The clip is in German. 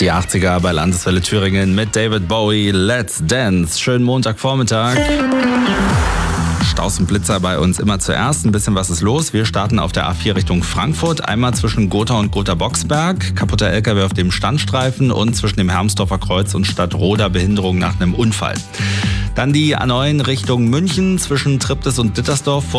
Die 80er bei Landeswelle Thüringen mit David Bowie, Let's Dance. Schönen Montagvormittag. Staus und Blitzer bei uns immer zuerst. Ein bisschen was ist los. Wir starten auf der A4 Richtung Frankfurt. Einmal zwischen Gotha und Gotha-Boxberg. Kaputter LKW auf dem Standstreifen und zwischen dem Hermsdorfer Kreuz und Stadtroda Behinderung nach einem Unfall. Dann die A9 Richtung München zwischen Triptis und Dittersdorf.